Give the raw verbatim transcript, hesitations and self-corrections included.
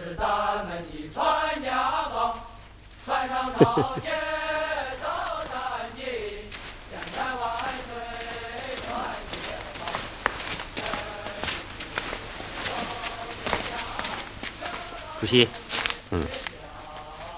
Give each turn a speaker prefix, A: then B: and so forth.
A: 是咱们的传家宝，船上草鞋走山径，千山万水传捷报。
B: 主席，嗯。